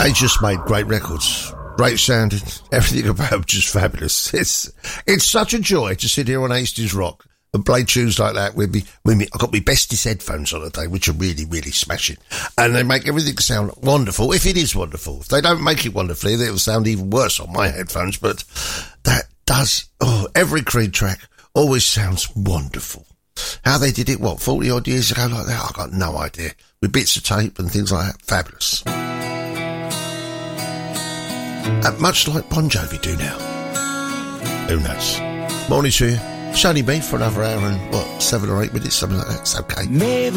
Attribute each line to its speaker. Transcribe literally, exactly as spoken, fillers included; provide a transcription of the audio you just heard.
Speaker 1: They just made great records. Great sounding. Everything about them just fabulous. It's it's such a joy to sit here on Hastings Rock and play tunes like that with me. With me, I've got my bestest headphones on today, which are really, really smashing. And they make everything sound wonderful, if it is wonderful. If they don't make it wonderfully, it'll sound even worse on my headphones. But that does, oh, every Creed track always sounds wonderful. How they did it, what, forty odd years ago like that? I've got no idea. With bits of tape and things like that. Fabulous. And much like Bon Jovi do now. Who knows? Morning to you. It's only me for another hour and, what, seven or eight minutes, something like that. It's okay. Maybe